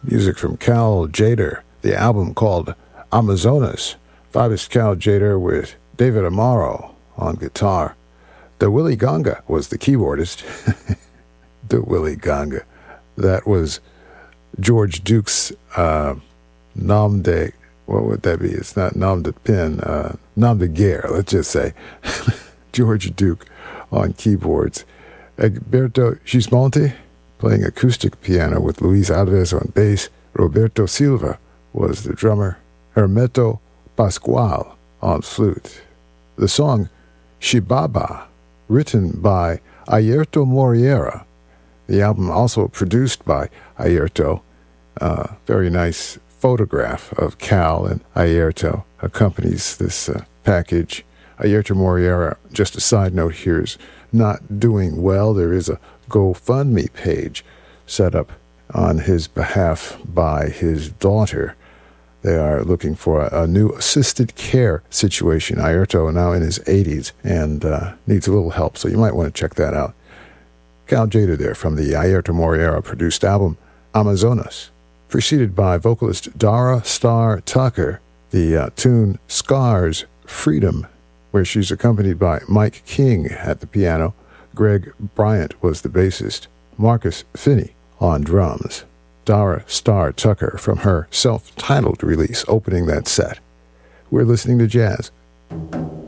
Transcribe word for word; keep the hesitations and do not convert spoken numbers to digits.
Music from Cal Tjader, the album called Amazonas. Fibest Cal Tjader with David Amaro on guitar. The Willy Gonga was the keyboardist. The Willy Gonga. That was George Duke's uh, nom de, what would that be? It's not nom de pin, uh, nom de guerre, let's just say. George Duke on keyboards. Egberto Gismonti playing acoustic piano with Luis Alves on bass. Roberto Silva was the drummer. Hermeto Pascual on flute. The song Shibaba, written by Airto Moreira. The album also produced by Airto. Uh, very nice photograph of Cal and Airto accompanies this uh, package. Airto Moreira, just a side note here, is not doing well. There is a GoFundMe page set up on his behalf by his daughter. They are looking for a, a new assisted care situation. Airto now in his eighties and uh, needs a little help, so you might want to check that out. Cal Tjader there from the Airto Moreira produced album Amazonas, preceded by vocalist Dara Star Tucker, the uh, tune Scars Freedom, where she's accompanied by Mike King at the piano. Greg Bryant was the bassist. Marcus Finney on drums. Dara Star Tucker from her self-titled release opening that set. We're listening to jazz.